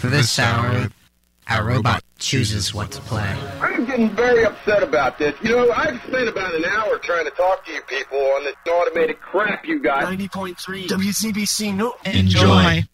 For this hour, our robot chooses what to play. I'm getting very upset about this. You know, I've spent about an hour trying to talk to you people on this automated crap you got. 90.3 WCBC. No. Enjoy.